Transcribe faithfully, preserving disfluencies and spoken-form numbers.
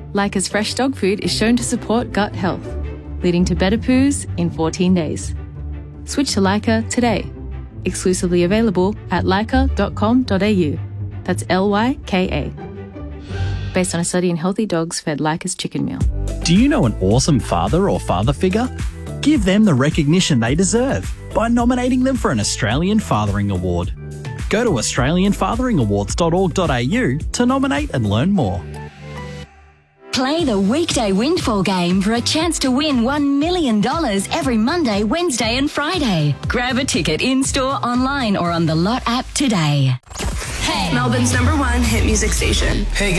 Leica's fresh dog food is shown to support gut health, leading to better poos in fourteen days. Switch to Leica today. Exclusively available at leica dot com dot a u. That's L Y K A. Based on a study in healthy dogs fed Leica's chicken meal. Do you know an awesome father or father figure? Give them the recognition they deserve by nominating them for an Australian Fathering Award. Go to australian fathering awards dot org dot a u to nominate and learn more. Play the weekday Windfall game for a chance to win one million dollars every Monday, Wednesday and Friday. Grab a ticket in-store, online or on the Lot app today. Hey, Melbourne's number one hit music station. Hey